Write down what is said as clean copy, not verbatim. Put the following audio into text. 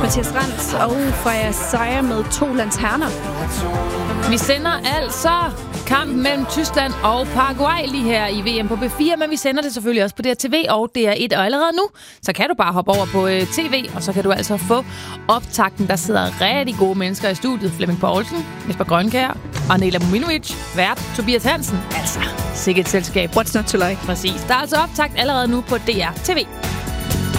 Mathias Rands og Freja Sejer med 2 lanterner. Vi sender altså kampen mellem Tyskland og Paraguay lige her i VM på B4, men vi sender det selvfølgelig også på DRTV og DR1, og allerede nu, så kan du bare hoppe over på TV, og så kan du altså få optakten. Der sidder rigtig gode mennesker i studiet. Flemming Poulsen, Jesper Grønkjær og Nela Muminovic, vært Tobias Hansen. Altså, sikkert et selskab. What's not to like? Præcis. Der er altså optakt allerede nu på DRTV.